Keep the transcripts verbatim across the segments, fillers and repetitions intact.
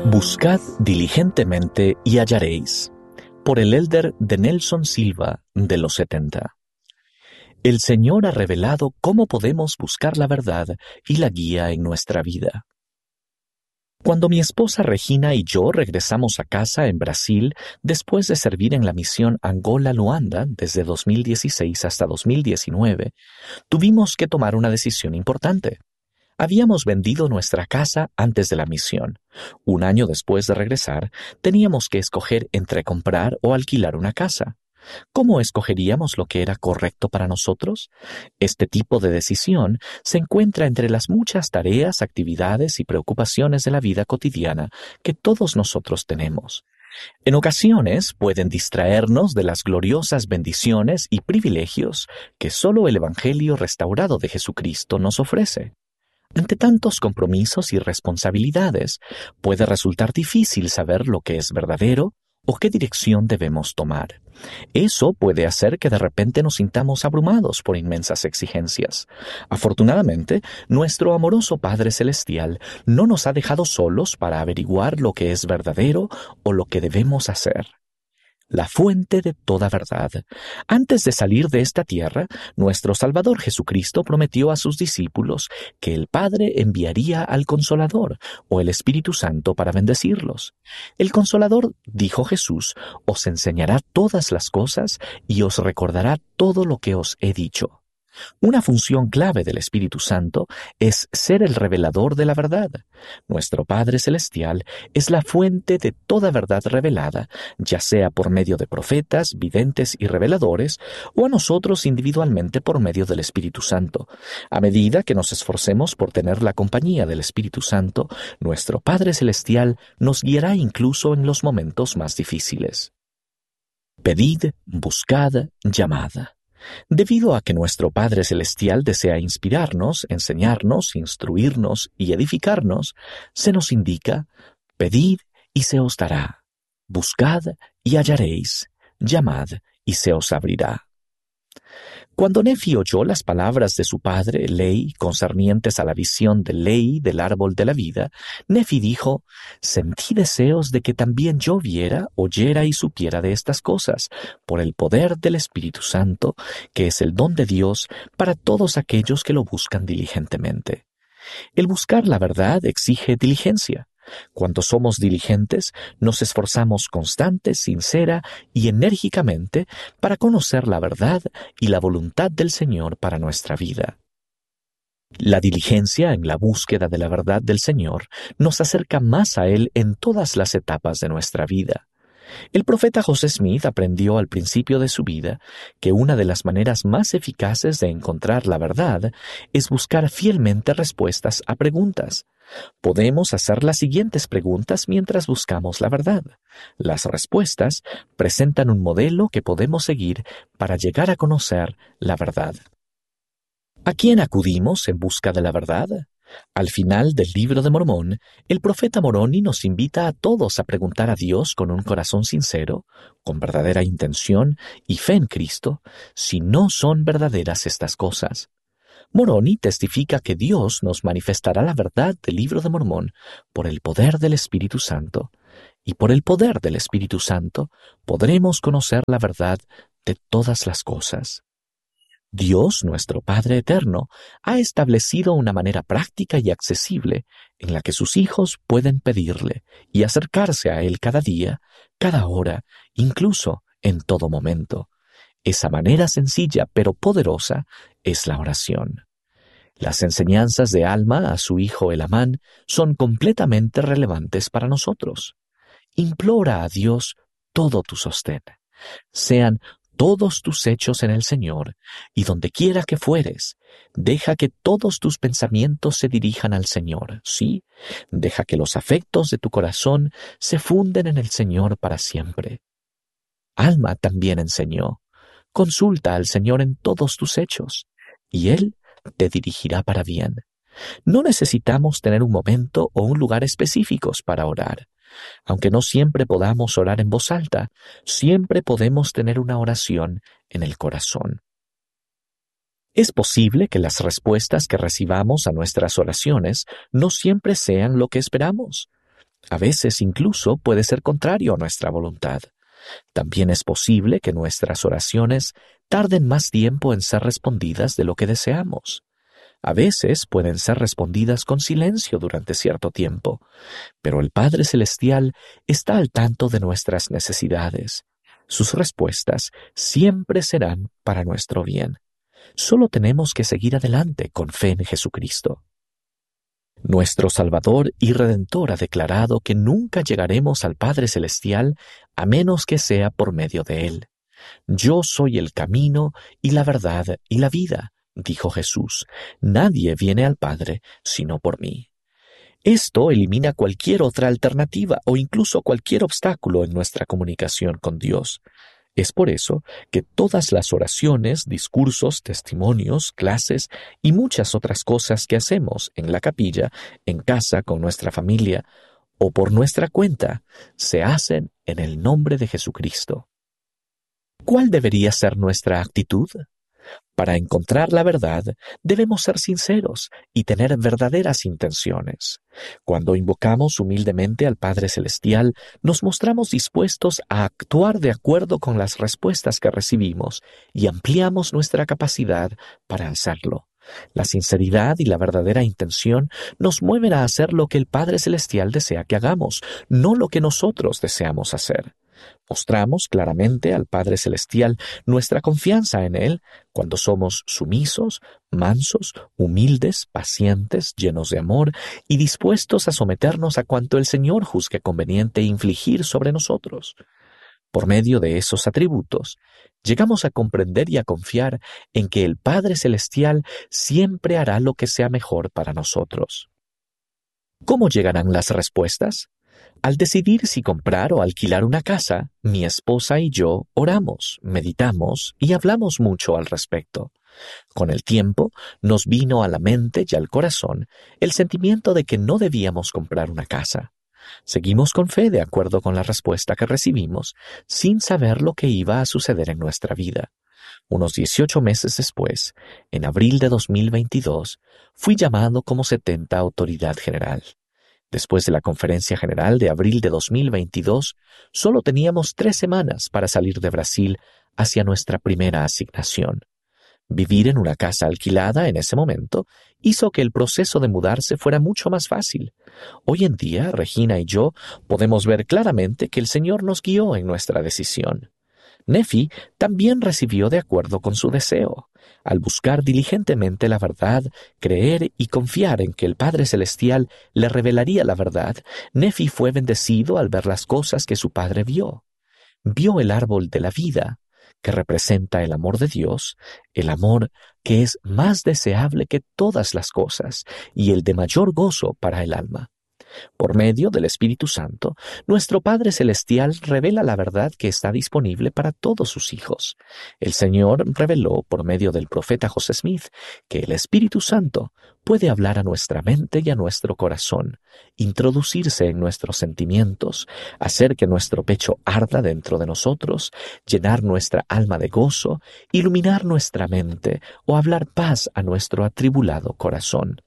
Buscad diligentemente y hallaréis. Por el elder de Nelson Silva, de los setenta. El Señor ha revelado cómo podemos buscar la verdad y la guía en nuestra vida. Cuando mi esposa Regina y yo regresamos a casa en Brasil después de servir en la misión Angola-Luanda desde dos mil dieciséis hasta dos mil diecinueve, tuvimos que tomar una decisión importante. Habíamos vendido nuestra casa antes de la misión. Un año después de regresar, teníamos que escoger entre comprar o alquilar una casa. ¿Cómo escogeríamos lo que era correcto para nosotros? Este tipo de decisión se encuentra entre las muchas tareas, actividades y preocupaciones de la vida cotidiana que todos nosotros tenemos. En ocasiones pueden distraernos de las gloriosas bendiciones y privilegios que solo el Evangelio restaurado de Jesucristo nos ofrece. Ante tantos compromisos y responsabilidades, puede resultar difícil saber lo que es verdadero o qué dirección debemos tomar. Eso puede hacer que de repente nos sintamos abrumados por inmensas exigencias. Afortunadamente, nuestro amoroso Padre Celestial no nos ha dejado solos para averiguar lo que es verdadero o lo que debemos hacer. La fuente de toda verdad. Antes de salir de esta tierra, nuestro Salvador Jesucristo prometió a sus discípulos que el Padre enviaría al Consolador, o el Espíritu Santo, para bendecirlos. El Consolador, dijo Jesús, os enseñará todas las cosas y os recordará todo lo que os he dicho. Una función clave del Espíritu Santo es ser el revelador de la verdad. Nuestro Padre Celestial es la fuente de toda verdad revelada, ya sea por medio de profetas, videntes y reveladores, o a nosotros individualmente por medio del Espíritu Santo. A medida que nos esforcemos por tener la compañía del Espíritu Santo, nuestro Padre Celestial nos guiará incluso en los momentos más difíciles. Pedid, buscad, llamad. Debido a que nuestro Padre Celestial desea inspirarnos, enseñarnos, instruirnos y edificarnos, se nos indica: pedid y se os dará, buscad y hallaréis, llamad y se os abrirá. Cuando Nefi oyó las palabras de su padre, Lei, concernientes a la visión de Lei del árbol de la vida, Nefi dijo: sentí deseos de que también yo viera, oyera y supiera de estas cosas, por el poder del Espíritu Santo, que es el don de Dios para todos aquellos que lo buscan diligentemente. El buscar la verdad exige diligencia. Cuando somos diligentes, nos esforzamos constante, sincera y enérgicamente para conocer la verdad y la voluntad del Señor para nuestra vida. La diligencia en la búsqueda de la verdad del Señor nos acerca más a Él en todas las etapas de nuestra vida. El profeta José Smith aprendió al principio de su vida que una de las maneras más eficaces de encontrar la verdad es buscar fielmente respuestas a preguntas. Podemos hacer las siguientes preguntas mientras buscamos la verdad. Las respuestas presentan un modelo que podemos seguir para llegar a conocer la verdad. ¿A quién acudimos en busca de la verdad? Al final del Libro de Mormón, el profeta Moroni nos invita a todos a preguntar a Dios con un corazón sincero, con verdadera intención y fe en Cristo, si no son verdaderas estas cosas. Moroni testifica que Dios nos manifestará la verdad del Libro de Mormón por el poder del Espíritu Santo, y por el poder del Espíritu Santo podremos conocer la verdad de todas las cosas. Dios, nuestro Padre Eterno, ha establecido una manera práctica y accesible en la que sus hijos pueden pedirle y acercarse a Él cada día, cada hora, incluso en todo momento. Esa manera sencilla pero poderosa es la oración. Las enseñanzas de Alma a su hijo Elamán son completamente relevantes para nosotros. Implora a Dios todo tu sostén. Sean todos tus hechos en el Señor, y donde quiera que fueres, deja que todos tus pensamientos se dirijan al Señor, ¿sí? Deja que los afectos de tu corazón se funden en el Señor para siempre. Alma también enseñó: consulta al Señor en todos tus hechos, y Él te dirigirá para bien. No necesitamos tener un momento o un lugar específicos para orar. Aunque no siempre podamos orar en voz alta, siempre podemos tener una oración en el corazón. Es posible que las respuestas que recibamos a nuestras oraciones no siempre sean lo que esperamos. A veces incluso puede ser contrario a nuestra voluntad. También es posible que nuestras oraciones tarden más tiempo en ser respondidas de lo que deseamos. A veces pueden ser respondidas con silencio durante cierto tiempo, pero el Padre Celestial está al tanto de nuestras necesidades. Sus respuestas siempre serán para nuestro bien. Solo tenemos que seguir adelante con fe en Jesucristo. Nuestro Salvador y Redentor ha declarado que nunca llegaremos al Padre Celestial a menos que sea por medio de Él. Yo soy el camino y la verdad y la vida, dijo Jesús. Nadie viene al Padre sino por mí. Esto elimina cualquier otra alternativa o incluso cualquier obstáculo en nuestra comunicación con Dios. Es por eso que todas las oraciones, discursos, testimonios, clases y muchas otras cosas que hacemos en la capilla, en casa, con nuestra familia o por nuestra cuenta, se hacen en el nombre de Jesucristo. ¿Cuál debería ser nuestra actitud? Para encontrar la verdad, debemos ser sinceros y tener verdaderas intenciones. Cuando invocamos humildemente al Padre Celestial, nos mostramos dispuestos a actuar de acuerdo con las respuestas que recibimos y ampliamos nuestra capacidad para hacerlo. La sinceridad y la verdadera intención nos mueven a hacer lo que el Padre Celestial desea que hagamos, no lo que nosotros deseamos hacer. Mostramos claramente al Padre Celestial nuestra confianza en Él cuando somos sumisos, mansos, humildes, pacientes, llenos de amor y dispuestos a someternos a cuanto el Señor juzgue conveniente infligir sobre nosotros. Por medio de esos atributos, llegamos a comprender y a confiar en que el Padre Celestial siempre hará lo que sea mejor para nosotros. ¿Cómo llegarán las respuestas? Al decidir si comprar o alquilar una casa, mi esposa y yo oramos, meditamos y hablamos mucho al respecto. Con el tiempo, nos vino a la mente y al corazón el sentimiento de que no debíamos comprar una casa. Seguimos con fe de acuerdo con la respuesta que recibimos, sin saber lo que iba a suceder en nuestra vida. Unos dieciocho meses después, en abril de dos mil veintidós, fui llamado como setenta autoridad general. Después de la conferencia general de abril de dos mil veintidós, solo teníamos tres semanas para salir de Brasil hacia nuestra primera asignación. Vivir en una casa alquilada en ese momento hizo que el proceso de mudarse fuera mucho más fácil. Hoy en día, Regina y yo podemos ver claramente que el Señor nos guió en nuestra decisión. Nefi también recibió de acuerdo con su deseo. Al buscar diligentemente la verdad, creer y confiar en que el Padre Celestial le revelaría la verdad, Nefi fue bendecido al ver las cosas que su padre vio. Vio el árbol de la vida, que representa el amor de Dios, el amor que es más deseable que todas las cosas y el de mayor gozo para el alma. Por medio del Espíritu Santo, nuestro Padre Celestial revela la verdad que está disponible para todos sus hijos. El Señor reveló por medio del profeta José Smith que el Espíritu Santo puede hablar a nuestra mente y a nuestro corazón, introducirse en nuestros sentimientos, hacer que nuestro pecho arda dentro de nosotros, llenar nuestra alma de gozo, iluminar nuestra mente o hablar paz a nuestro atribulado corazón.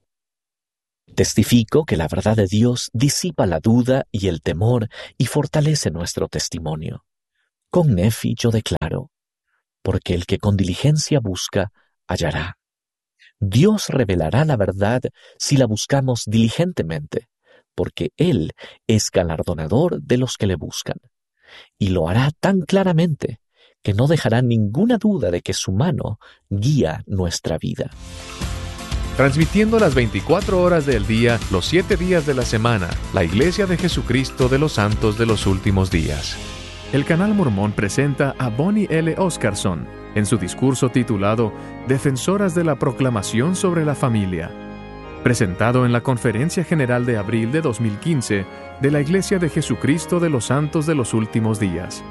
Testifico que la verdad de Dios disipa la duda y el temor y fortalece nuestro testimonio. Con Nefi yo declaro, porque el que con diligencia busca, hallará. Dios revelará la verdad si la buscamos diligentemente, porque Él es galardonador de los que le buscan. Y lo hará tan claramente que no dejará ninguna duda de que su mano guía nuestra vida. Transmitiendo las veinticuatro horas del día, los siete días de la semana, la Iglesia de Jesucristo de los Santos de los Últimos Días. El Canal Mormón presenta a Bonnie L. Oscarson en su discurso titulado Defensoras de la Proclamación sobre la Familia, presentado en la Conferencia General de abril de dos mil quince de la Iglesia de Jesucristo de los Santos de los Últimos Días.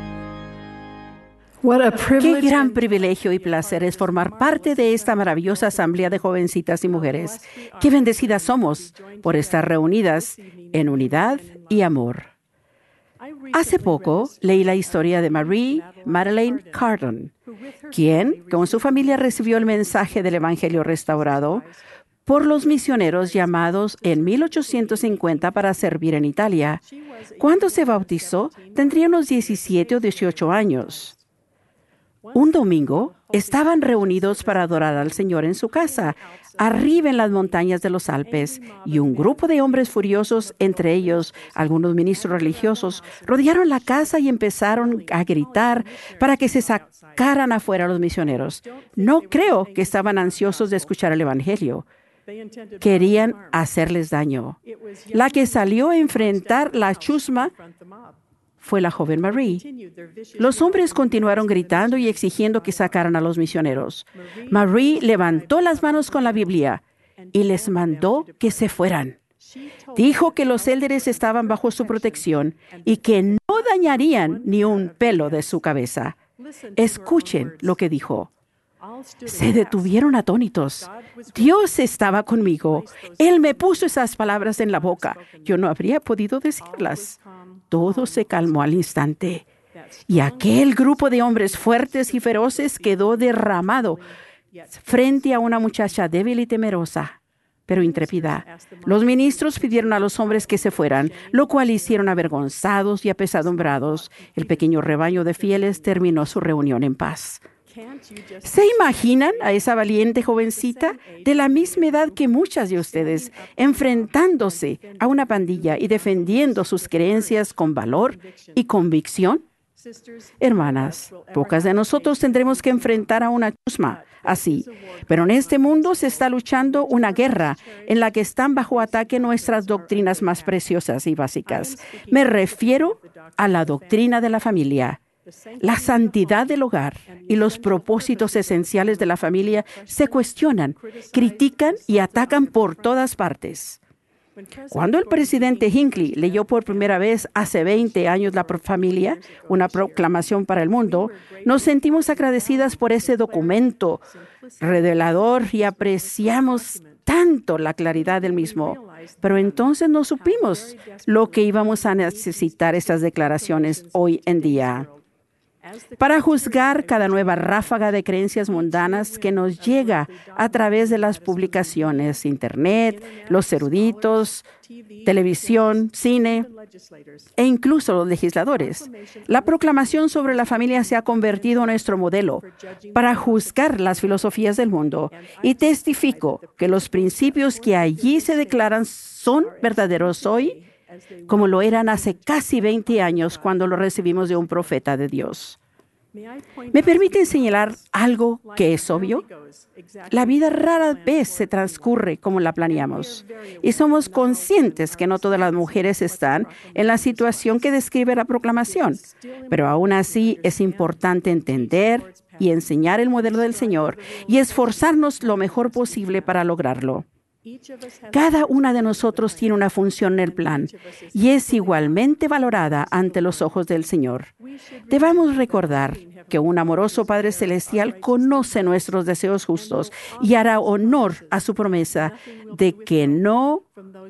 Qué gran privilegio y placer es formar parte de esta maravillosa asamblea de jovencitas y mujeres. Qué bendecidas somos por estar reunidas en unidad y amor. Hace poco leí la historia de Marie Madeleine Cardon, quien con su familia recibió el mensaje del Evangelio restaurado por los misioneros llamados en mil ochocientos cincuenta para servir en Italia. Cuando se bautizó, tendría unos diecisiete o dieciocho años. Un domingo, estaban reunidos para adorar al Señor en su casa, arriba en las montañas de los Alpes, y un grupo de hombres furiosos, entre ellos algunos ministros religiosos, rodearon la casa y empezaron a gritar para que se sacaran afuera a los misioneros. No creo que estaban ansiosos de escuchar el Evangelio. Querían hacerles daño. La que salió a enfrentar la chusma fue la joven Marie. Los hombres continuaron gritando y exigiendo que sacaran a los misioneros. Marie levantó las manos con la Biblia y les mandó que se fueran. Dijo que los élderes estaban bajo su protección y que no dañarían ni un pelo de su cabeza. Escuchen lo que dijo. Se detuvieron atónitos. Dios estaba conmigo. Él me puso esas palabras en la boca. Yo no habría podido decirlas. Todo se calmó al instante. Y aquel grupo de hombres fuertes y feroces quedó derramado frente a una muchacha débil y temerosa, pero intrépida. Los ministros pidieron a los hombres que se fueran, lo cual hicieron avergonzados y apesadumbrados. El pequeño rebaño de fieles terminó su reunión en paz. ¿Se imaginan a esa valiente jovencita de la misma edad que muchas de ustedes, enfrentándose a una pandilla y defendiendo sus creencias con valor y convicción? Hermanas, pocas de nosotros tendremos que enfrentar a una chusma así, pero en este mundo se está luchando una guerra en la que están bajo ataque nuestras doctrinas más preciosas y básicas. Me refiero a la doctrina de la familia. La santidad del hogar y los propósitos esenciales de la familia se cuestionan, critican y atacan por todas partes. Cuando el presidente Hinckley leyó por primera vez hace veinte años La Familia, una proclamación para el mundo, nos sentimos agradecidas por ese documento revelador y apreciamos tanto la claridad del mismo. Pero entonces no supimos lo que íbamos a necesitar estas declaraciones hoy en día. Para juzgar cada nueva ráfaga de creencias mundanas que nos llega a través de las publicaciones, Internet, los eruditos, televisión, cine e incluso los legisladores. La proclamación sobre la familia se ha convertido en nuestro modelo para juzgar las filosofías del mundo y testifico que los principios que allí se declaran son verdaderos hoy, como lo eran hace casi veinte años cuando lo recibimos de un profeta de Dios. ¿Me permiten señalar algo que es obvio? La vida rara vez se transcurre como la planeamos y somos conscientes que no todas las mujeres están en la situación que describe la proclamación, pero aún así es importante entender y enseñar el modelo del Señor y esforzarnos lo mejor posible para lograrlo. Cada una de nosotros tiene una función en el plan y es igualmente valorada ante los ojos del Señor. Debemos recordar que un amoroso Padre Celestial conoce nuestros deseos justos y hará honor a su promesa de que no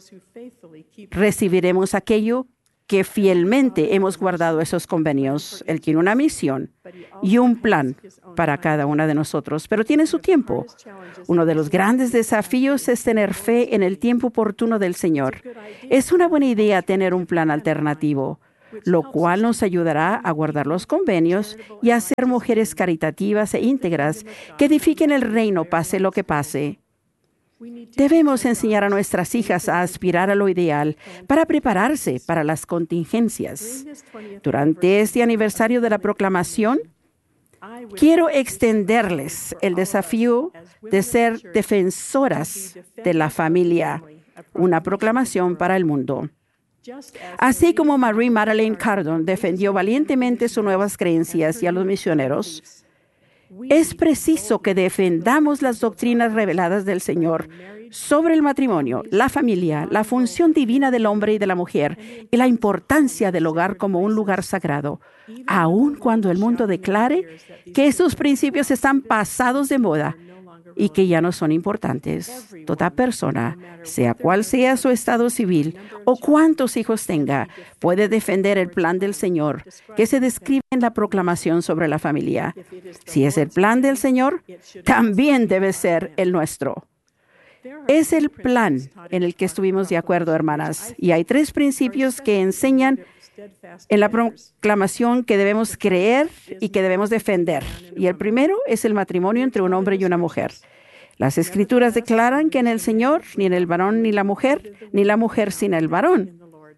recibiremos aquello que fielmente hemos guardado esos convenios. Él tiene una misión y un plan para cada una de nosotros, pero tiene su tiempo. Uno de los grandes desafíos es tener fe en el tiempo oportuno del Señor. Es una buena idea tener un plan alternativo, lo cual nos ayudará a guardar los convenios y a ser mujeres caritativas e íntegras que edifiquen el reino pase lo que pase. Debemos enseñar a nuestras hijas a aspirar a lo ideal para prepararse para las contingencias. Durante este aniversario de la proclamación, quiero extenderles el desafío de ser defensoras de la familia, una proclamación para el mundo. Así como Marie Madeleine Cardon defendió valientemente sus nuevas creencias y a los misioneros, es preciso que defendamos las doctrinas reveladas del Señor sobre el matrimonio, la familia, la función divina del hombre y de la mujer y la importancia del hogar como un lugar sagrado, aun cuando el mundo declare que esos principios están pasados de moda y que ya no son importantes. Toda persona, sea cual sea su estado civil o cuántos hijos tenga, puede defender el plan del Señor que se describe en la proclamación sobre la familia. Si es el plan del Señor, también debe ser el nuestro. Es el plan en el que estuvimos de acuerdo, hermanas. Y hay tres principios que enseñan en la proclamación que debemos creer y que debemos defender. Y el primero es el matrimonio entre un hombre y una mujer. Las Escrituras declaran que en el Señor, ni en el varón ni la mujer, ni la mujer sin el varón.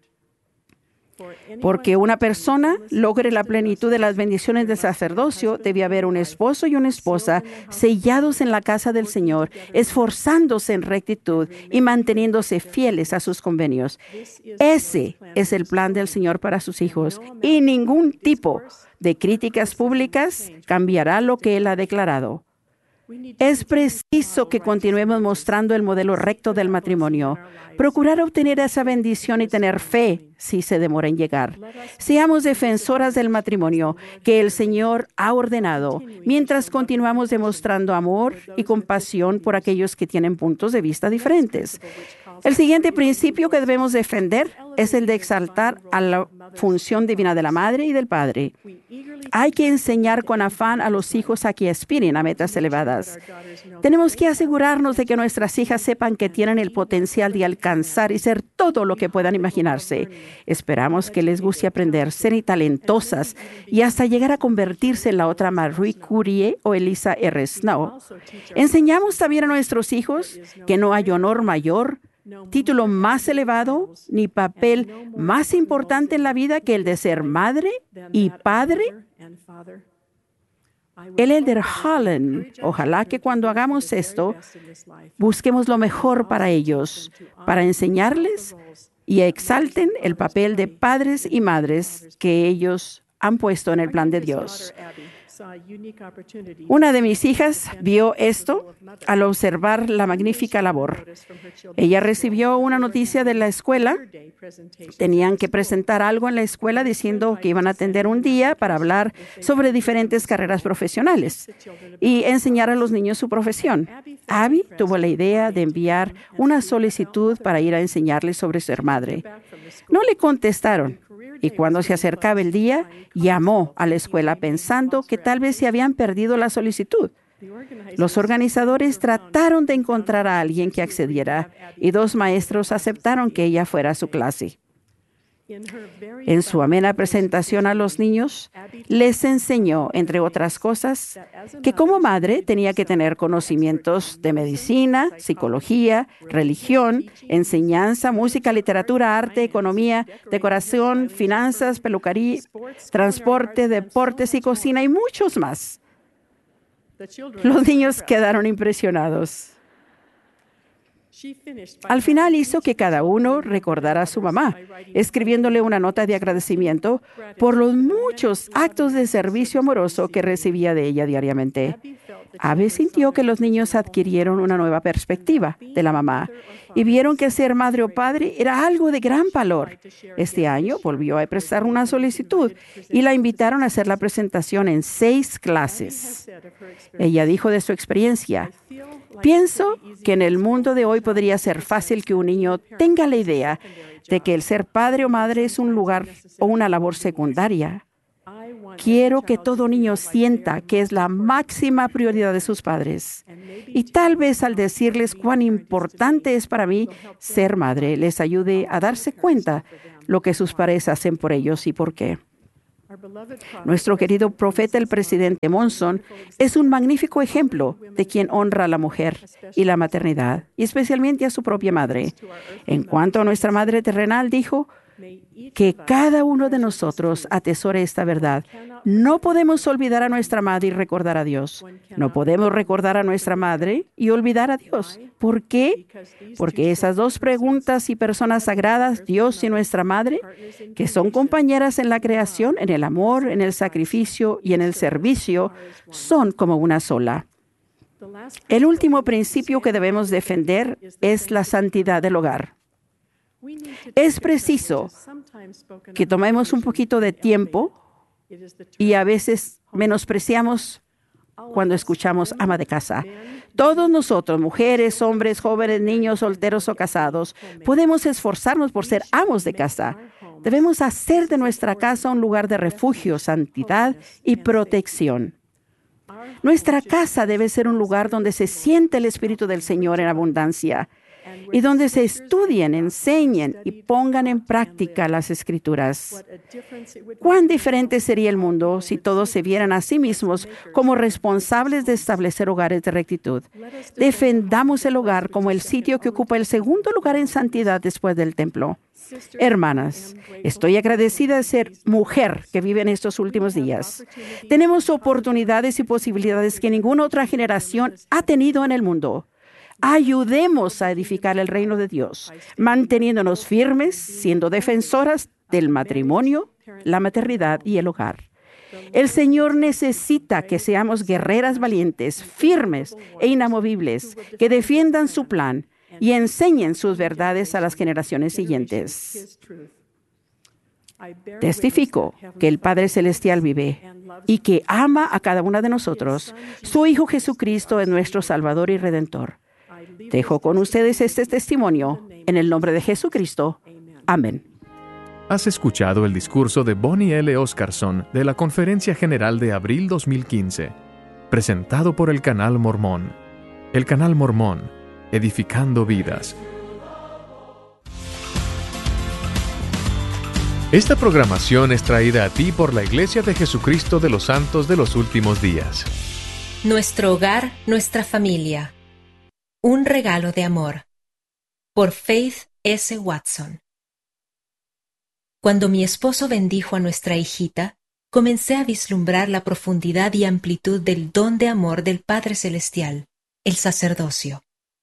Porque una persona logre la plenitud de las bendiciones del sacerdocio, debe haber un esposo y una esposa sellados en la casa del Señor, esforzándose en rectitud y manteniéndose fieles a sus convenios. Ese es el plan del Señor para sus hijos, y ningún tipo de críticas públicas cambiará lo que Él ha declarado. Es preciso que continuemos mostrando el modelo recto del matrimonio. Procurar obtener esa bendición y tener fe si se demora en llegar. Seamos defensoras del matrimonio que el Señor ha ordenado, mientras continuamos demostrando amor y compasión por aquellos que tienen puntos de vista diferentes. El siguiente principio que debemos defender es el de exaltar a la función divina de la madre y del padre. Hay que enseñar con afán a los hijos a que aspiren a metas elevadas. Tenemos que asegurarnos de que nuestras hijas sepan que tienen el potencial de alcanzar y ser todo lo que puedan imaginarse. Esperamos que les guste aprender, ser talentosas y hasta llegar a convertirse en la otra Marie Curie o Elisa R. Snow. Enseñamos también a nuestros hijos que no hay honor mayor, título más elevado ni papel más importante en la vida que el de ser madre y padre. El elder Holland, ojalá que cuando hagamos esto, busquemos lo mejor para ellos, para enseñarles y exalten el papel de padres y madres que ellos han puesto en el plan de Dios. Una de mis hijas vio esto al observar la magnífica labor. Ella recibió una noticia de la escuela. Tenían que presentar algo en la escuela diciendo que iban a atender un día para hablar sobre diferentes carreras profesionales y enseñar a los niños su profesión. Abby tuvo la idea de enviar una solicitud para ir a enseñarles sobre ser madre. No le contestaron. Y cuando se acercaba el día, llamó a la escuela pensando que tal vez se habían perdido la solicitud. Los organizadores trataron de encontrar a alguien que accediera y dos maestros aceptaron que ella fuera a su clase. En su amena presentación a los niños, les enseñó, entre otras cosas, que como madre tenía que tener conocimientos de medicina, psicología, religión, enseñanza, música, literatura, arte, economía, decoración, finanzas, peluquería, transporte, deportes y cocina y muchos más. Los niños quedaron impresionados. Al final hizo que cada uno recordara a su mamá, escribiéndole una nota de agradecimiento por los muchos actos de servicio amoroso que recibía de ella diariamente. Abby sintió que los niños adquirieron una nueva perspectiva de la mamá y vieron que ser madre o padre era algo de gran valor. Este año volvió a prestar una solicitud y la invitaron a hacer la presentación en seis clases. Ella dijo de su experiencia: pienso que en el mundo de hoy podría ser fácil que un niño tenga la idea de que el ser padre o madre es un lugar o una labor secundaria. Quiero que todo niño sienta que es la máxima prioridad de sus padres. Y tal vez al decirles cuán importante es para mí ser madre, les ayude a darse cuenta lo que sus padres hacen por ellos y por qué. Nuestro querido profeta, el presidente Monson, es un magnífico ejemplo de quien honra a la mujer y la maternidad, y especialmente a su propia madre. En cuanto a nuestra madre terrenal, dijo que cada uno de nosotros atesore esta verdad. No podemos olvidar a nuestra madre y recordar a Dios. No podemos recordar a nuestra madre y olvidar a Dios. ¿Por qué? Porque esas dos preguntas y personas sagradas, Dios y nuestra madre, que son compañeras en la creación, en el amor, en el sacrificio y en el servicio, son como una sola. El último principio que debemos defender es la santidad del hogar. Es preciso que tomemos un poquito de tiempo y a veces menospreciamos cuando escuchamos ama de casa. Todos nosotros, mujeres, hombres, jóvenes, niños, solteros o casados, podemos esforzarnos por ser amos de casa. Debemos hacer de nuestra casa un lugar de refugio, santidad y protección. Nuestra casa debe ser un lugar donde se siente el Espíritu del Señor en abundancia y donde se estudien, enseñen y pongan en práctica las Escrituras. ¿Cuán diferente sería el mundo si todos se vieran a sí mismos como responsables de establecer hogares de rectitud? Defendamos el hogar como el sitio que ocupa el segundo lugar en santidad después del templo. Hermanas, estoy agradecida de ser mujer que vive en estos últimos días. Tenemos oportunidades y posibilidades que ninguna otra generación ha tenido en el mundo. Ayudemos a edificar el reino de Dios, manteniéndonos firmes, siendo defensoras del matrimonio, la maternidad y el hogar. El Señor necesita que seamos guerreras valientes, firmes e inamovibles, que defiendan su plan y enseñen sus verdades a las generaciones siguientes. Testifico que el Padre Celestial vive y que ama a cada una de nosotros. Su Hijo Jesucristo es nuestro Salvador y Redentor. Dejo con ustedes este testimonio en el nombre de Jesucristo. Amén. Has escuchado el discurso de Bonnie L. Oscarson de la Conferencia General de abril dos mil quince, presentado por el Canal Mormón. El Canal Mormón, edificando vidas. Esta programación es traída a ti por la Iglesia de Jesucristo de los Santos de los Últimos Días. Nuestro hogar, nuestra familia. Un regalo de amor. Por Faith S. Watson. Cuando mi esposo bendijo a nuestra hijita, comencé a vislumbrar la profundidad y amplitud del don de amor del Padre Celestial, el sacerdocio.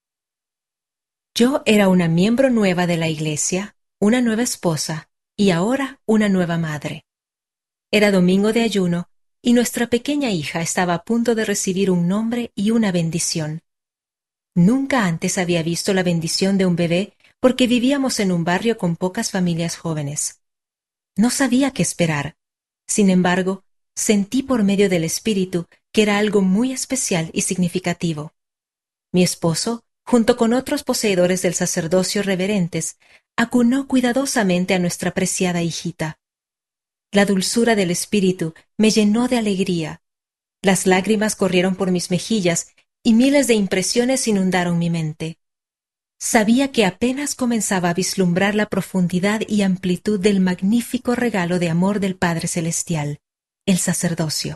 Yo era una miembro nueva de la iglesia, una nueva esposa y ahora una nueva madre. Era domingo de ayuno y nuestra pequeña hija estaba a punto de recibir un nombre y una bendición. Nunca antes había visto la bendición de un bebé porque vivíamos en un barrio con pocas familias jóvenes. No sabía qué esperar. Sin embargo, sentí por medio del Espíritu que era algo muy especial y significativo. Mi esposo, junto con otros poseedores del sacerdocio reverentes, acunó cuidadosamente a nuestra preciada hijita. La dulzura del Espíritu me llenó de alegría. Las lágrimas corrieron por mis mejillas y miles de impresiones inundaron mi mente. Sabía que apenas comenzaba a vislumbrar la profundidad y amplitud del magnífico regalo de amor del Padre Celestial, el sacerdocio.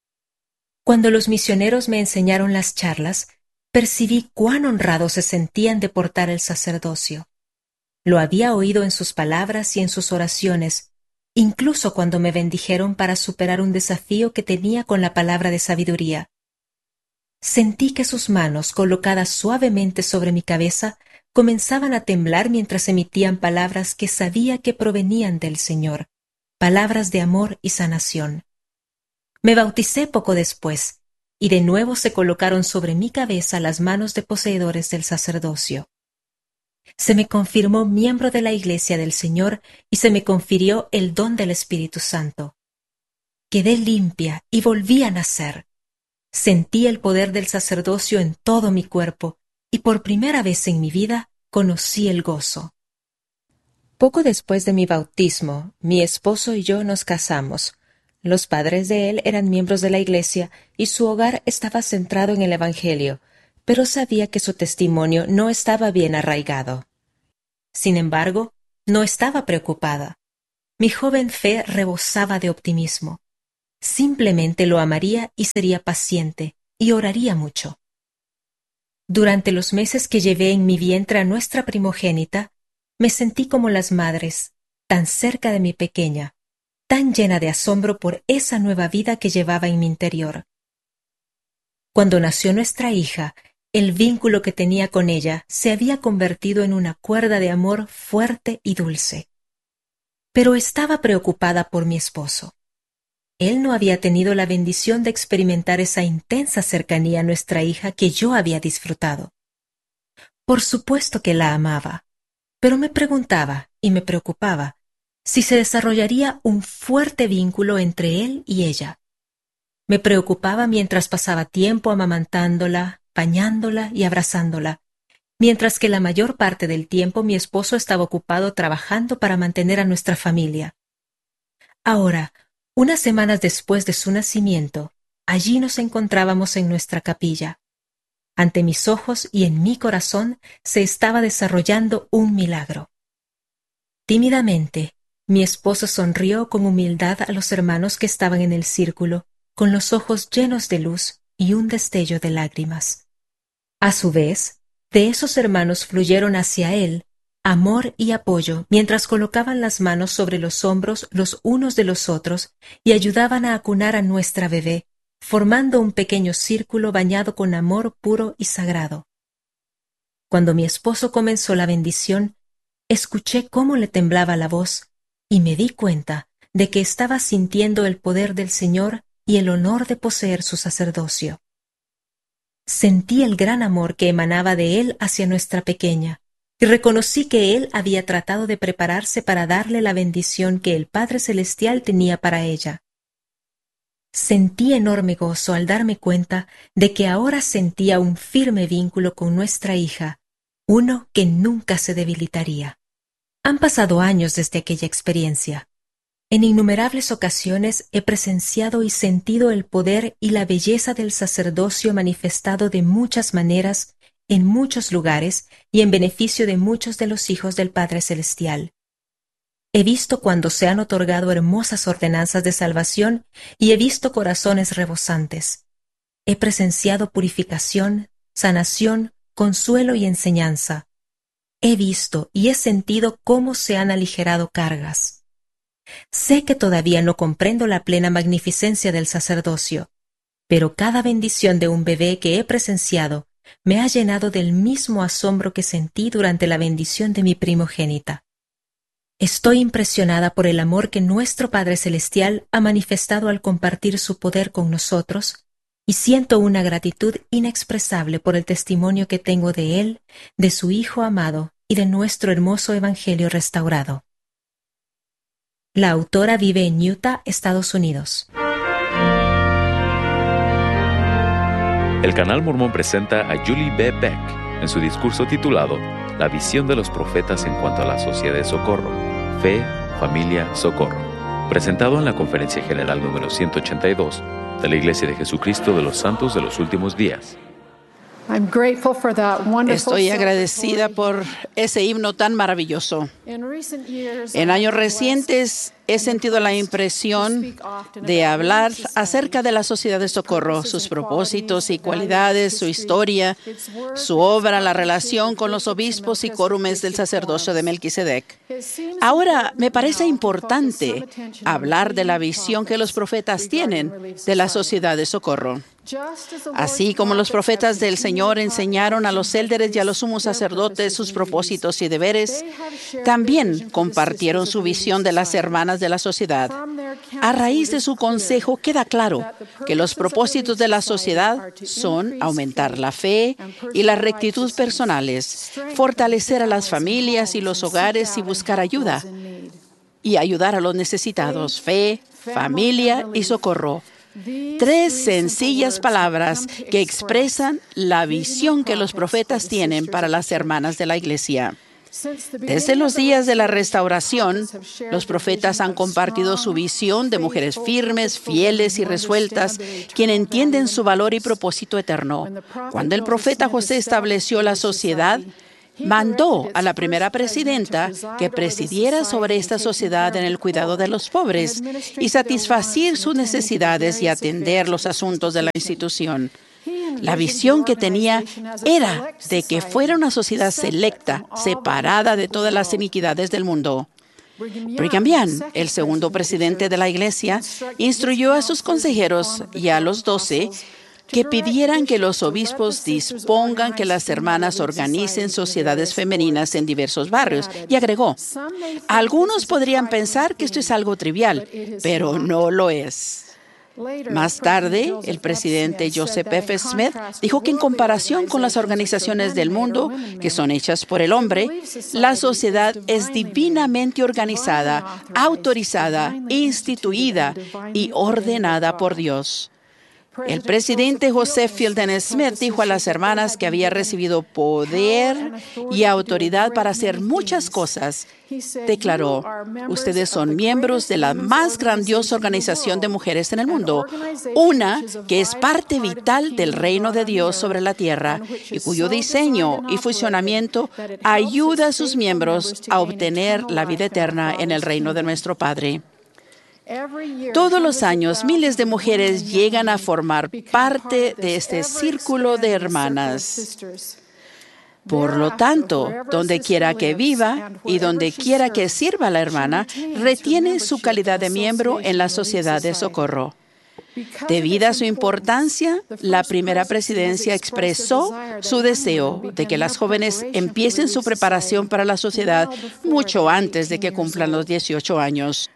Cuando los misioneros me enseñaron las charlas, percibí cuán honrados se sentían de portar el sacerdocio. Lo había oído en sus palabras y en sus oraciones, incluso cuando me bendijeron para superar un desafío que tenía con la palabra de sabiduría. Sentí que sus manos, colocadas suavemente sobre mi cabeza, comenzaban a temblar mientras emitían palabras que sabía que provenían del Señor, palabras de amor y sanación. Me bauticé poco después, y de nuevo se colocaron sobre mi cabeza las manos de poseedores del sacerdocio. Se me confirmó miembro de la Iglesia del Señor y se me confirió el don del Espíritu Santo. Quedé limpia y volví a nacer. Sentí el poder del sacerdocio en todo mi cuerpo y por primera vez en mi vida conocí el gozo. Poco después de mi bautismo, mi esposo y yo nos casamos. Los padres de él eran miembros de la iglesia y su hogar estaba centrado en el Evangelio, pero sabía que su testimonio no estaba bien arraigado. Sin embargo, no estaba preocupada. Mi joven fe rebosaba de optimismo. Simplemente lo amaría y sería paciente, y oraría mucho. Durante los meses que llevé en mi vientre a nuestra primogénita, me sentí como las madres, tan cerca de mi pequeña, tan llena de asombro por esa nueva vida que llevaba en mi interior. Cuando nació nuestra hija, el vínculo que tenía con ella se había convertido en una cuerda de amor fuerte y dulce. Pero estaba preocupada por mi esposo. Él no había tenido la bendición de experimentar esa intensa cercanía a nuestra hija que yo había disfrutado. Por supuesto que la amaba, pero me preguntaba y me preocupaba si se desarrollaría un fuerte vínculo entre él y ella. Me preocupaba mientras pasaba tiempo amamantándola, bañándola y abrazándola, mientras que la mayor parte del tiempo mi esposo estaba ocupado trabajando para mantener a nuestra familia. Ahora, unas semanas después de su nacimiento, allí nos encontrábamos en nuestra capilla. Ante mis ojos y en mi corazón se estaba desarrollando un milagro. Tímidamente, mi esposo sonrió con humildad a los hermanos que estaban en el círculo, con los ojos llenos de luz y un destello de lágrimas. A su vez, de esos hermanos fluyeron hacia él amor y apoyo mientras colocaban las manos sobre los hombros los unos de los otros y ayudaban a acunar a nuestra bebé, formando un pequeño círculo bañado con amor puro y sagrado. Cuando mi esposo comenzó la bendición, escuché cómo le temblaba la voz y me di cuenta de que estaba sintiendo el poder del Señor y el honor de poseer su sacerdocio. Sentí el gran amor que emanaba de él hacia nuestra pequeña y reconocí que él había tratado de prepararse para darle la bendición que el Padre Celestial tenía para ella. Sentí enorme gozo al darme cuenta de que ahora sentía un firme vínculo con nuestra hija, uno que nunca se debilitaría. Han pasado años desde aquella experiencia. En innumerables ocasiones he presenciado y sentido el poder y la belleza del sacerdocio manifestado de muchas maneras, en muchos lugares y en beneficio de muchos de los hijos del Padre Celestial. He visto cuando se han otorgado hermosas ordenanzas de salvación y he visto corazones rebosantes. He presenciado purificación, sanación, consuelo y enseñanza. He visto y he sentido cómo se han aligerado cargas. Sé que todavía no comprendo la plena magnificencia del sacerdocio, pero cada bendición de un bebé que he presenciado me ha llenado del mismo asombro que sentí durante la bendición de mi primogénita. Estoy impresionada por el amor que nuestro Padre Celestial ha manifestado al compartir su poder con nosotros y siento una gratitud inexpresable por el testimonio que tengo de Él, de su Hijo amado y de nuestro hermoso Evangelio restaurado. La autora vive en Utah, Estados Unidos. El Canal Mormón presenta a Julie B. Beck en su discurso titulado La visión de los profetas en cuanto a la sociedad de socorro, fe, familia, socorro, presentado en la Conferencia General número ciento ochenta y dos de la Iglesia de Jesucristo de los Santos de los Últimos Días. Estoy agradecida por ese himno tan maravilloso. En años recientes he sentido la impresión de hablar acerca de la Sociedad de Socorro, sus propósitos y cualidades, su historia, su obra, la relación con los obispos y quórumes del sacerdocio de Melquisedec. Ahora me parece importante hablar de la visión que los profetas tienen de la Sociedad de Socorro. Así como los profetas del Señor enseñaron a los élderes y a los sumos sacerdotes sus propósitos y deberes, también compartieron su visión de las hermanas de la sociedad. A raíz de su consejo queda claro que los propósitos de la sociedad son aumentar la fe y la rectitud personales, fortalecer a las familias y los hogares y buscar ayuda, y ayudar a los necesitados, fe, familia y socorro. Tres sencillas palabras que expresan la visión que los profetas tienen para las hermanas de la Iglesia. Desde los días de la restauración, los profetas han compartido su visión de mujeres firmes, fieles y resueltas, quienes entienden su valor y propósito eterno. Cuando el profeta José estableció la sociedad, mandó a la primera presidenta que presidiera sobre esta sociedad en el cuidado de los pobres y satisfacer sus necesidades y atender los asuntos de la institución. La visión que tenía era de que fuera una sociedad selecta, separada de todas las iniquidades del mundo. Brigham Young, el segundo presidente de la Iglesia, instruyó a sus consejeros y a los doce que pidieran que los obispos dispongan que las hermanas organicen sociedades femeninas en diversos barrios, y agregó, algunos podrían pensar que esto es algo trivial, pero no lo es. Más tarde, el presidente Joseph F. Smith dijo que en comparación con las organizaciones del mundo, que son hechas por el hombre, la sociedad es divinamente organizada, autorizada, instituida y ordenada por Dios. El presidente Joseph Fielding Smith dijo a las hermanas que había recibido poder y autoridad para hacer muchas cosas. Declaró: ustedes son miembros de la más grandiosa organización de mujeres en el mundo, una que es parte vital del reino de Dios sobre la tierra y cuyo diseño y funcionamiento ayuda a sus miembros a obtener la vida eterna en el reino de nuestro Padre. Todos los años, miles de mujeres llegan a formar parte de este círculo de hermanas. Por lo tanto, donde quiera que viva y donde quiera que sirva la hermana, retiene su calidad de miembro en la sociedad de socorro. Debido a su importancia, la primera presidencia expresó su deseo de que las jóvenes empiecen su preparación para la sociedad mucho antes de que cumplan los dieciocho años.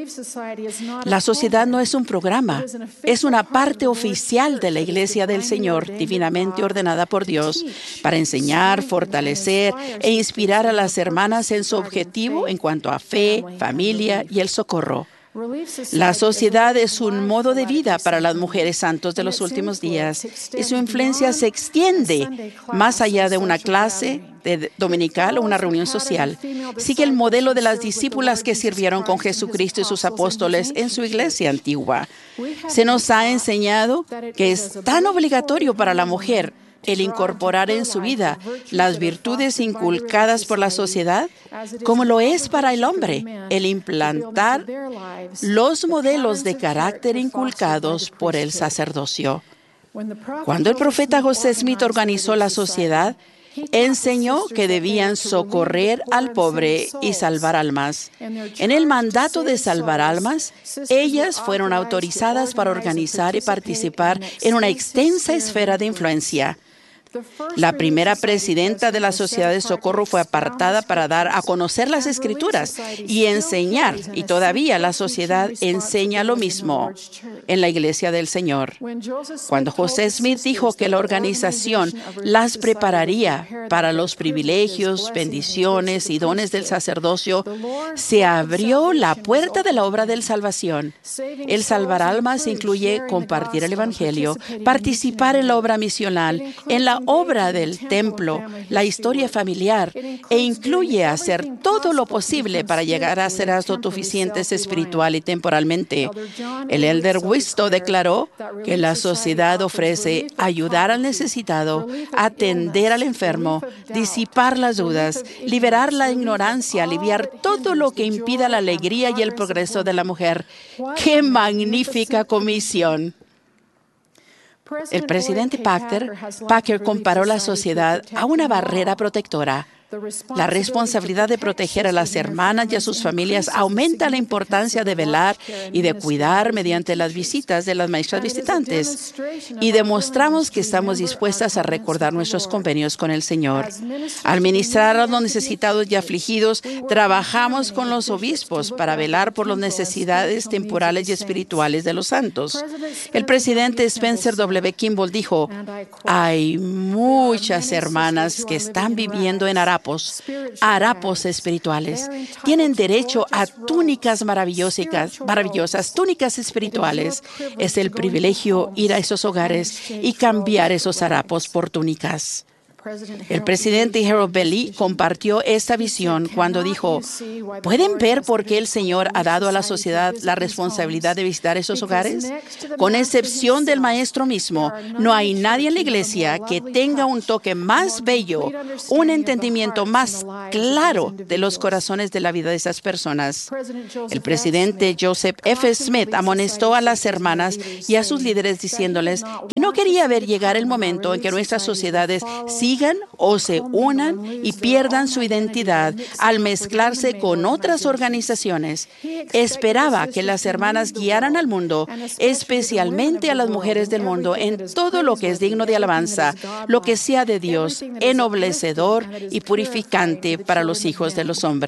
La sociedad no es un programa, es una parte oficial de la Iglesia del Señor, divinamente ordenada por Dios, para enseñar, fortalecer e inspirar a las hermanas en su objetivo en cuanto a fe, familia y el socorro. La sociedad es un modo de vida para las mujeres santos de los últimos días y su influencia se extiende más allá de una clase de dominical o una reunión social. Sigue el modelo de las discípulas que sirvieron con Jesucristo y sus apóstoles en su iglesia antigua. Se nos ha enseñado que es tan obligatorio para la mujer el incorporar en su vida las virtudes inculcadas por la sociedad, como lo es para el hombre, el implantar los modelos de carácter inculcados por el sacerdocio. Cuando el profeta José Smith organizó la sociedad, enseñó que debían socorrer al pobre y salvar almas. En el mandato de salvar almas, ellas fueron autorizadas para organizar y participar en una extensa esfera de influencia. La primera presidenta de la Sociedad de Socorro fue apartada para dar a conocer las Escrituras y enseñar, y todavía la sociedad enseña lo mismo en la Iglesia del Señor. Cuando José Smith dijo que la organización las prepararía para los privilegios, bendiciones y dones del sacerdocio, se abrió la puerta de la obra de salvación. El salvar almas incluye compartir el Evangelio, participar en la obra misional, en la obra del templo, la historia familiar, e incluye hacer todo lo posible para llegar a ser autosuficientes espiritual y temporalmente. El elder Wisto declaró que la sociedad ofrece ayudar al necesitado, atender al enfermo, disipar las dudas, liberar la ignorancia, aliviar todo lo que impida la alegría y el progreso de la mujer. ¡Qué magnífica comisión! El presidente Packer, Packer comparó la sociedad a una barrera protectora. La responsabilidad de proteger a las hermanas y a sus familias aumenta la importancia de velar y de cuidar mediante las visitas de las maestras visitantes. Y demostramos que estamos dispuestas a recordar nuestros convenios con el Señor. Al ministrar a los necesitados y afligidos, trabajamos con los obispos para velar por las necesidades temporales y espirituales de los santos. El presidente Spencer W. Kimball dijo: hay muchas hermanas que están viviendo en harapos, harapos espirituales. Tienen derecho a túnicas maravillosas, maravillosas, túnicas espirituales. Es el privilegio ir a esos hogares y cambiar esos harapos por túnicas. El presidente Harold Belly compartió esta visión cuando dijo: ¿pueden ver por qué el Señor ha dado a la sociedad la responsabilidad de visitar esos hogares? Con excepción del maestro mismo, no hay nadie en la iglesia que tenga un toque más bello, un entendimiento más claro de los corazones de la vida de esas personas. El presidente Joseph F. Smith amonestó a las hermanas y a sus líderes diciéndoles que no quería ver llegar el momento en que nuestras sociedades sigan o se unan y pierdan su identidad al mezclarse con otras organizaciones. Esperaba que las hermanas guiaran al mundo, especialmente a las mujeres del mundo, en todo lo que es digno de alabanza, lo que sea de Dios, ennoblecedor y purificante para los hijos de los hombres.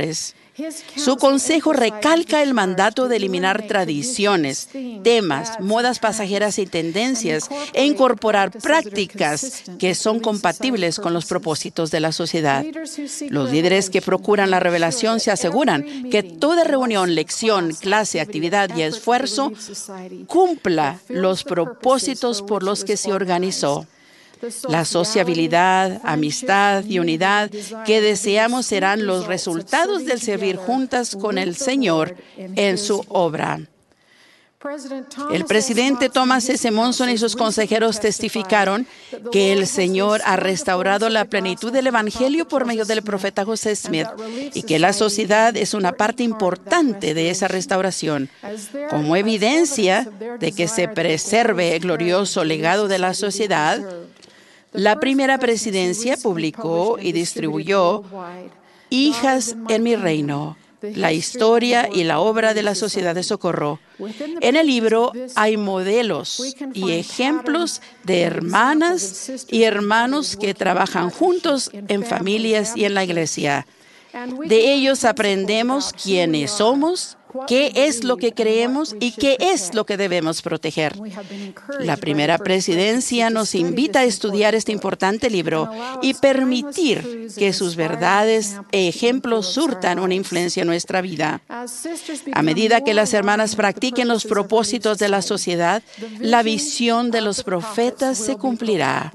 Su consejo recalca el mandato de eliminar tradiciones, temas, modas pasajeras y tendencias e incorporar prácticas que son compatibles con los propósitos de la sociedad. Los líderes que procuran la revelación se aseguran que toda reunión, lección, clase, actividad y esfuerzo cumpla los propósitos por los que se organizó. La sociabilidad, amistad y unidad que deseamos serán los resultados del servir juntas con el Señor en su obra. El presidente Thomas S. Monson y sus consejeros testificaron que el Señor ha restaurado la plenitud del Evangelio por medio del profeta José Smith y que la sociedad es una parte importante de esa restauración. Como evidencia de que se preserve el glorioso legado de la sociedad, la primera presidencia publicó y distribuyó Hijas en mi reino, la historia y la obra de la Sociedad de Socorro. En el libro hay modelos y ejemplos de hermanas y hermanos que trabajan juntos en familias y en la iglesia. De ellos aprendemos quiénes somos, qué es lo que creemos y qué es lo que debemos proteger. La primera presidencia nos invita a estudiar este importante libro y permitir que sus verdades e ejemplos surtan una influencia en nuestra vida. A medida que las hermanas practiquen los propósitos de la sociedad, la visión de los profetas se cumplirá.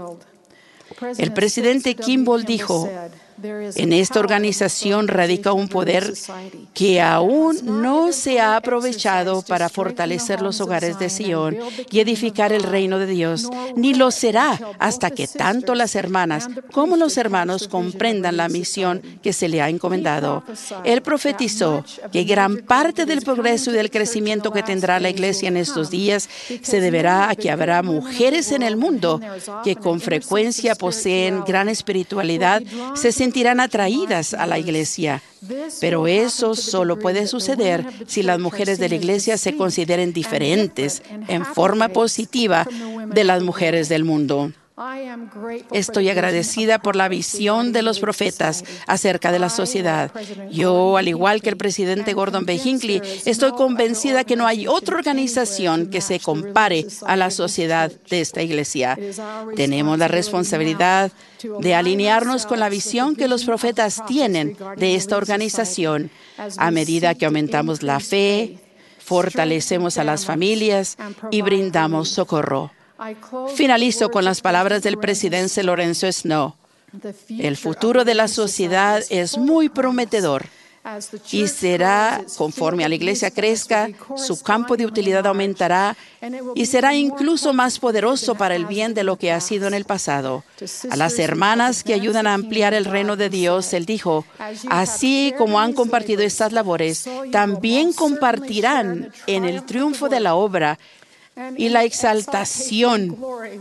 El presidente Kimball dijo: en esta organización radica un poder que aún no se ha aprovechado para fortalecer los hogares de Sion y edificar el reino de Dios, ni lo será hasta que tanto las hermanas como los hermanos comprendan la misión que se le ha encomendado. Él profetizó que gran parte del progreso y del crecimiento que tendrá la iglesia en estos días se deberá a que habrá mujeres en el mundo que con frecuencia poseen gran espiritualidad, se sentirán atraídas a la iglesia. Pero eso solo puede suceder si las mujeres de la iglesia se consideren diferentes en forma positiva de las mujeres del mundo. Estoy agradecida por la visión de los profetas acerca de la sociedad. Yo, al igual que el presidente Gordon B. Hinckley, estoy convencida que no hay otra organización que se compare a la sociedad de esta iglesia. Tenemos la responsabilidad de alinearnos con la visión que los profetas tienen de esta organización. A medida que aumentamos la fe, fortalecemos a las familias y brindamos socorro. Finalizo con las palabras del presidente Lorenzo Snow. El futuro de la sociedad es muy prometedor y será, conforme a la iglesia crezca, su campo de utilidad aumentará y será incluso más poderoso para el bien de lo que ha sido en el pasado. A las hermanas que ayudan a ampliar el reino de Dios, Él dijo: así como han compartido estas labores, también compartirán en el triunfo de la obra y la exaltación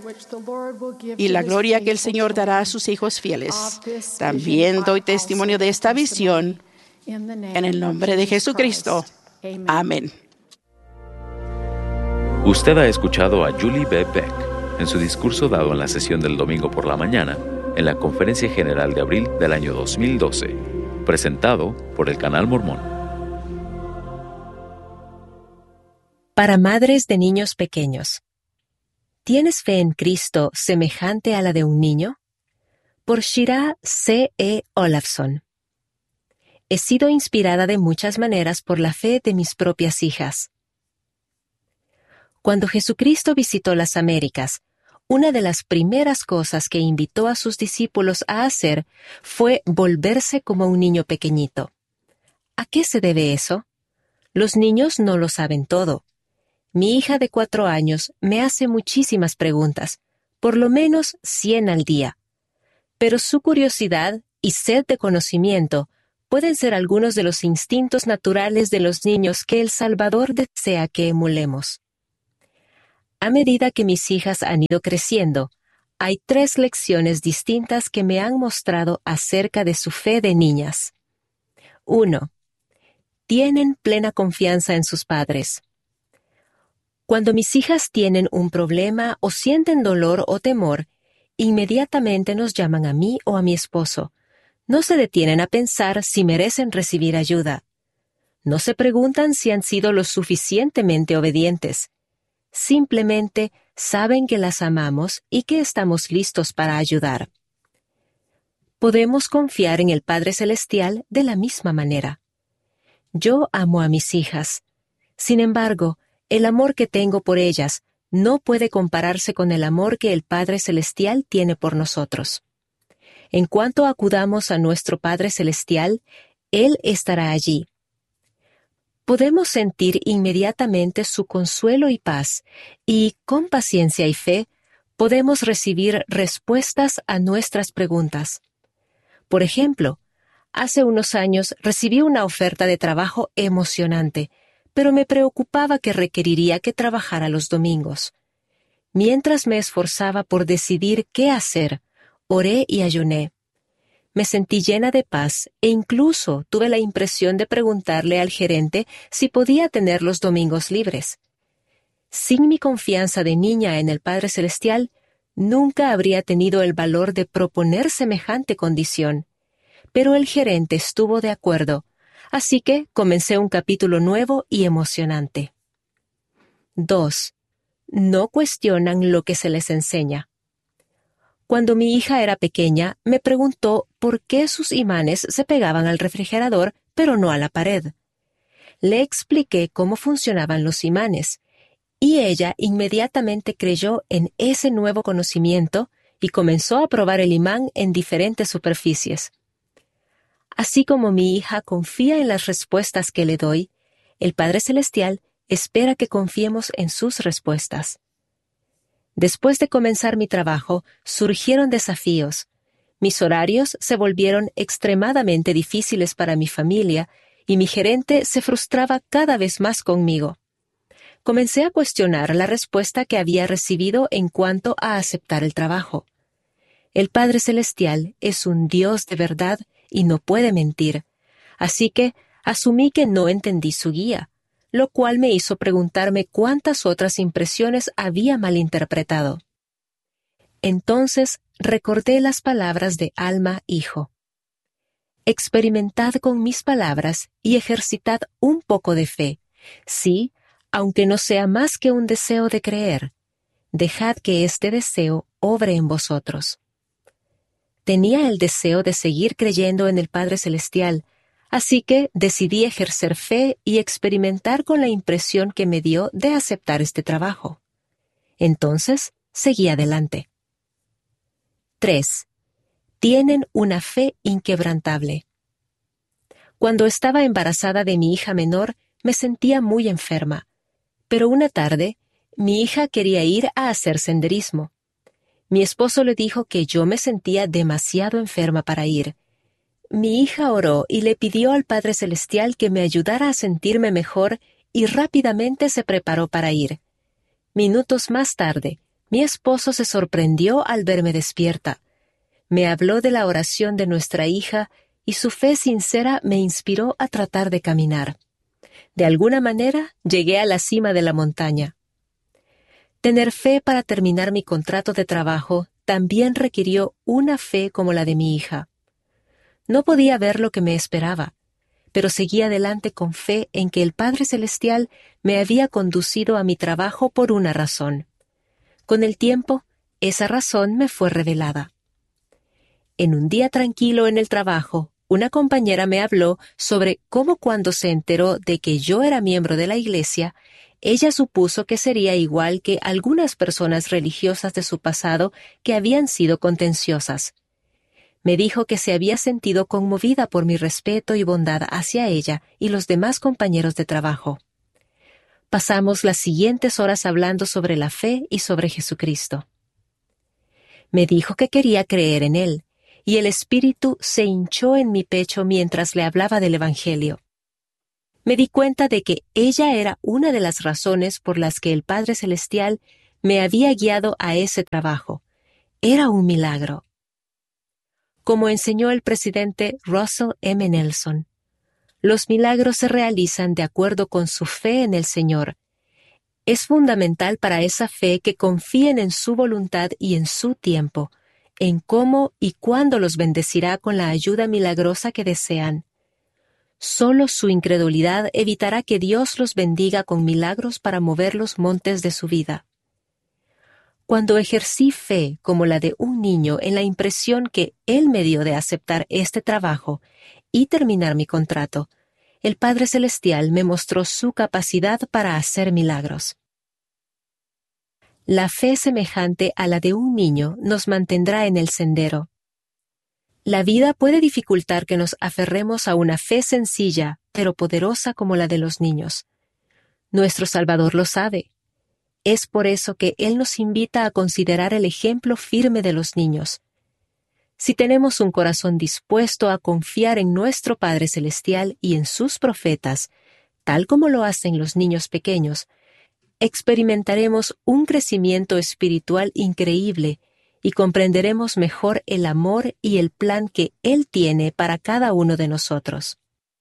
y la gloria que el Señor dará a sus hijos fieles. También doy testimonio de esta visión en el nombre de Jesucristo. Amén. Usted ha escuchado a Julie B. Beck en su discurso dado en la sesión del domingo por la mañana en la Conferencia General de abril del año dos mil doce, presentado por el Canal Mormón. Para madres de niños pequeños. ¿Tienes fe en Cristo semejante a la de un niño? Por Shira C E Olafson. He sido inspirada de muchas maneras por la fe de mis propias hijas. Cuando Jesucristo visitó las Américas, una de las primeras cosas que invitó a sus discípulos a hacer fue volverse como un niño pequeñito. ¿A qué se debe eso? Los niños no lo saben todo. Mi hija de cuatro años me hace muchísimas preguntas, por lo menos cien al día. Pero su curiosidad y sed de conocimiento pueden ser algunos de los instintos naturales de los niños que el Salvador desea que emulemos. A medida que mis hijas han ido creciendo, hay tres lecciones distintas que me han mostrado acerca de su fe de niñas. Uno, tienen plena confianza en sus padres. Cuando mis hijas tienen un problema o sienten dolor o temor, inmediatamente nos llaman a mí o a mi esposo, No se detienen a pensar si merecen recibir ayuda. No se preguntan si han sido lo suficientemente obedientes. Simplemente saben que las amamos y que estamos listos para ayudar. Podemos confiar en el Padre Celestial de la misma manera. Yo amo a mis hijas. Sin embargo, el amor que tengo por ellas no puede compararse con el amor que el Padre Celestial tiene por nosotros. En cuanto acudamos a nuestro Padre Celestial, Él estará allí. Podemos sentir inmediatamente su consuelo y paz, y con paciencia y fe, podemos recibir respuestas a nuestras preguntas. Por ejemplo, hace unos años recibí una oferta de trabajo emocionante, pero me preocupaba que requeriría que trabajara los domingos. Mientras me esforzaba por decidir qué hacer, oré y ayuné. Me sentí llena de paz e incluso tuve la impresión de preguntarle al gerente si podía tener los domingos libres. Sin mi confianza de niña en el Padre Celestial, nunca habría tenido el valor de proponer semejante condición. Pero el gerente estuvo de acuerdo, así que comencé un capítulo nuevo y emocionante. dos. No cuestionan lo que se les enseña. Cuando mi hija era pequeña, me preguntó por qué sus imanes se pegaban al refrigerador, pero no a la pared. Le expliqué cómo funcionaban los imanes, y ella inmediatamente creyó en ese nuevo conocimiento y comenzó a probar el imán en diferentes superficies. Así como mi hija confía en las respuestas que le doy, el Padre Celestial espera que confiemos en sus respuestas. Después de comenzar mi trabajo, surgieron desafíos. Mis horarios se volvieron extremadamente difíciles para mi familia y mi gerente se frustraba cada vez más conmigo. Comencé a cuestionar la respuesta que había recibido en cuanto a aceptar el trabajo. El Padre Celestial es un Dios de verdad y no puede mentir, así que asumí que no entendí su guía, lo cual me hizo preguntarme cuántas otras impresiones había malinterpretado. Entonces recordé las palabras de Alma Hijo. Experimentad con mis palabras y ejercitad un poco de fe. Sí, aunque no sea más que un deseo de creer. Dejad que este deseo obre en vosotros. Tenía el deseo de seguir creyendo en el Padre Celestial, así que decidí ejercer fe y experimentar con la impresión que me dio de aceptar este trabajo. Entonces, seguí adelante. tres. Tienen una fe inquebrantable. Cuando estaba embarazada de mi hija menor, me sentía muy enferma. Pero una tarde, mi hija quería ir a hacer senderismo. Mi esposo le dijo que yo me sentía demasiado enferma para ir. Mi hija oró y le pidió al Padre Celestial que me ayudara a sentirme mejor y rápidamente se preparó para ir. Minutos más tarde, mi esposo se sorprendió al verme despierta. Me habló de la oración de nuestra hija y su fe sincera me inspiró a tratar de caminar. De alguna manera, llegué a la cima de la montaña. Tener fe para terminar mi contrato de trabajo también requirió una fe como la de mi hija. No podía ver lo que me esperaba, pero seguí adelante con fe en que el Padre Celestial me había conducido a mi trabajo por una razón. Con el tiempo, esa razón me fue revelada. En un día tranquilo en el trabajo, una compañera me habló sobre cómo cuando se enteró de que yo era miembro de la iglesia, ella supuso que sería igual que algunas personas religiosas de su pasado que habían sido contenciosas. Me dijo que se había sentido conmovida por mi respeto y bondad hacia ella y los demás compañeros de trabajo. Pasamos las siguientes horas hablando sobre la fe y sobre Jesucristo. Me dijo que quería creer en Él, y el espíritu se hinchó en mi pecho mientras le hablaba del Evangelio. Me di cuenta de que ella era una de las razones por las que el Padre Celestial me había guiado a ese trabajo. Era un milagro. Como enseñó el presidente Russell M. Nelson, los milagros se realizan de acuerdo con su fe en el Señor. Es fundamental para esa fe que confíen en su voluntad y en su tiempo. en cómo y cuándo los bendecirá con la ayuda milagrosa que desean. Solo su incredulidad evitará que Dios los bendiga con milagros para mover los montes de su vida. Cuando ejercí fe como la de un niño en la impresión que Él me dio de aceptar este trabajo y terminar mi contrato, el Padre Celestial me mostró su capacidad para hacer milagros. La fe semejante a la de un niño nos mantendrá en el sendero. La vida puede dificultar que nos aferremos a una fe sencilla, pero poderosa como la de los niños. Nuestro Salvador lo sabe. Es por eso que Él nos invita a considerar el ejemplo firme de los niños. Si tenemos un corazón dispuesto a confiar en nuestro Padre Celestial y en sus profetas, tal como lo hacen los niños pequeños, experimentaremos un crecimiento espiritual increíble y comprenderemos mejor el amor y el plan que Él tiene para cada uno de nosotros.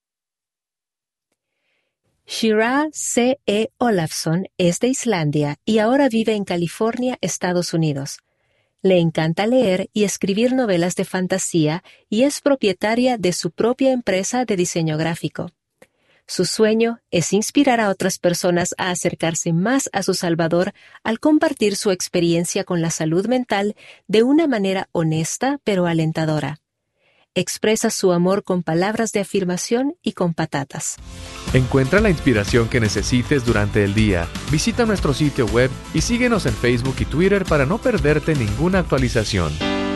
Shira C E Olafsson es de Islandia y ahora vive en California, Estados Unidos. Le encanta leer y escribir novelas de fantasía y es propietaria de su propia empresa de diseño gráfico. Su sueño es inspirar a otras personas a acercarse más a su Salvador al compartir su experiencia con la salud mental de una manera honesta pero alentadora. Expresa su amor con palabras de afirmación y con patatas. Encuentra la inspiración que necesites durante el día. Visita nuestro sitio web y síguenos en Facebook y Twitter para no perderte ninguna actualización.